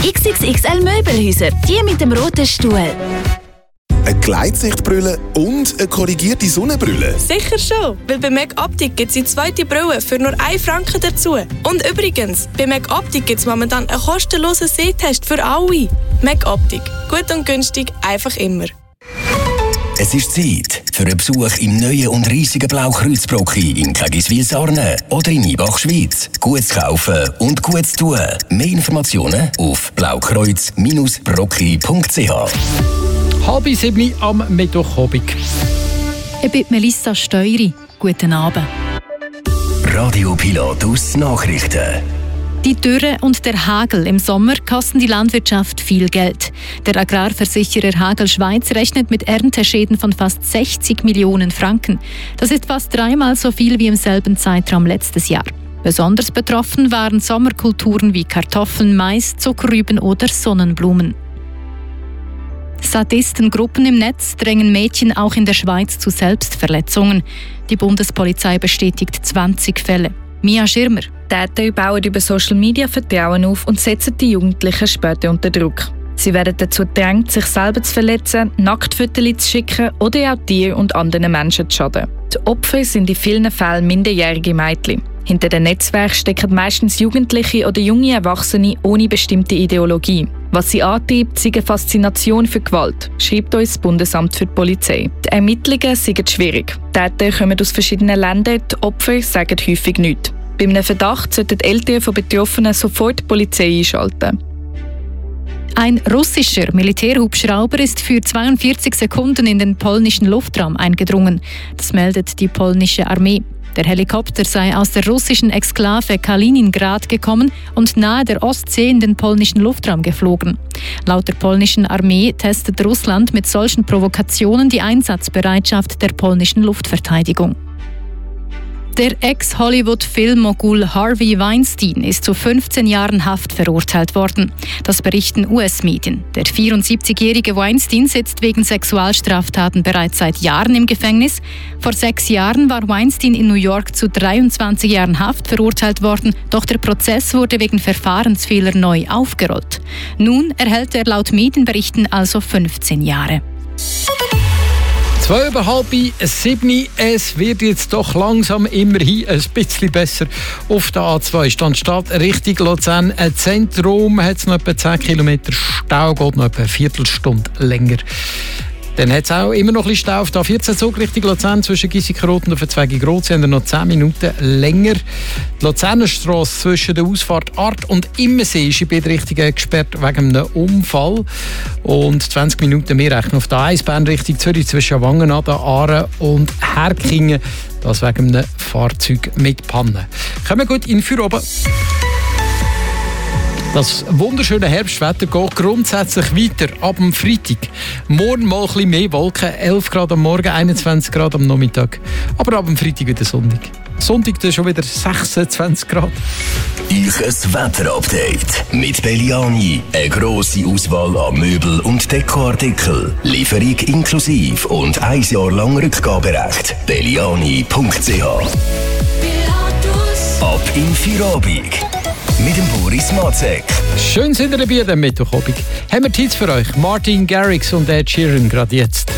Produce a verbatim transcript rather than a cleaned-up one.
X X X L Möbelhäuser, die mit dem roten Stuhl. Eine Gleitsichtbrille und eine korrigierte Sonnenbrille? Sicher schon, weil bei Mac Optik gibt es die zweite Brille für nur einen Franken dazu. Und übrigens, bei Mac Optik gibt es momentan einen kostenlosen Sehtest für alle. Mac Optik. Gut und günstig, einfach immer. Es ist Zeit für einen Besuch im neuen und riesigen Blaukreuzbrocki in Kägiswil-Sarne oder in Ibach, Schweiz. Gut zu kaufen und gut zu tun. Mehr Informationen auf blaukreuz Bindestrich brocki punkt c h. Halb sieben am Mittwochabend. Ich bin Melissa Steury. Guten Abend. Radio Pilatus Nachrichten. Die Dürre und der Hagel im Sommer kosten die Landwirtschaft viel Geld. Der Agrarversicherer Hagel Schweiz rechnet mit Ernteschäden von fast sechzig Millionen Franken. Das ist fast dreimal so viel wie im selben Zeitraum letztes Jahr. Besonders betroffen waren Sommerkulturen wie Kartoffeln, Mais, Zuckerrüben oder Sonnenblumen. Sadistengruppen im Netz drängen Mädchen auch in der Schweiz zu Selbstverletzungen. Die Bundespolizei bestätigt zwanzig Fälle. Mia Schirmer. Täter bauen über Social Media Vertrauen auf und setzen die Jugendlichen später unter Druck. Sie werden dazu gedrängt, sich selber zu verletzen, Nacktfotos zu schicken oder auch Tieren und anderen Menschen zu schaden. Die Opfer sind in vielen Fällen minderjährige Mädchen. Hinter den Netzwerken stecken meistens Jugendliche oder junge Erwachsene ohne bestimmte Ideologie. Was sie antreibt, sei eine Faszination für Gewalt, schreibt uns das Bundesamt für die Polizei. Die Ermittlungen sind schwierig. Die Täter kommen aus verschiedenen Ländern, die Opfer sagen häufig nichts. Bei einem Verdacht sollten die Eltern von Betroffenen sofort die Polizei einschalten. Ein russischer Militärhubschrauber ist für zweiundvierzig Sekunden in den polnischen Luftraum eingedrungen. Das meldet die polnische Armee. Der Helikopter sei aus der russischen Exklave Kaliningrad gekommen und nahe der Ostsee in den polnischen Luftraum geflogen. Laut der polnischen Armee testet Russland mit solchen Provokationen die Einsatzbereitschaft der polnischen Luftverteidigung. Der Ex-Hollywood-Filmmogul Harvey Weinstein ist zu fünfzehn Jahren Haft verurteilt worden. Das berichten U S-Medien. Der vierundsiebzigjährige Weinstein sitzt wegen Sexualstraftaten bereits seit Jahren im Gefängnis. Vor sechs Jahren war Weinstein in New York zu dreiundzwanzig Jahren Haft verurteilt worden, doch der Prozess wurde wegen Verfahrensfehler neu aufgerollt. Nun erhält er laut Medienberichten also fünfzehn Jahre. Zwei über halb sieben. Es wird jetzt doch langsam immerhin ein bisschen besser auf der A zwei. Standstadt Richtung Luzern Zentrum hat es noch etwa zehn Kilometer Stau, geht noch etwa eine Viertelstunde länger. Dann hat es auch immer noch ein bisschen Stau auf der A vierzehn Zug Richtung Luzern zwischen Giesikenrot und Verzweiging-Rot. Sie haben noch zehn Minuten länger. Die Luzerner Strasse zwischen der Ausfahrt Art und Immensee ist in beide Richtungen gesperrt wegen einem Unfall. Und zwanzig Minuten mehr rechnen auf der A eins Bern Richtung Zürich zwischen Wangen an der Aare und Herkingen. Das wegen einem Fahrzeug mit Panne. Kommen wir gut in für oben. Das wunderschöne Herbstwetter geht grundsätzlich weiter ab dem Freitag. Morgen mal ein bisschen mehr Wolken, elf Grad am Morgen, einundzwanzig Grad am Nachmittag. Aber ab dem Freitag wieder Sonntag. Sonntag dann schon wieder sechsundzwanzig Grad. Ich ein Wetterupdate mit Belliani. Eine grosse Auswahl an Möbel- und Dekoartikel. Lieferung inklusive und ein Jahr lang Rückgaberecht. belliani punkt c h. Ab in Feierabend. Mit dem Boris Matzek. Schön sind ihr dabei am Mittwochabend. Haben wir Tipps für euch? Martin Garrix und Ed Sheeran gerade jetzt.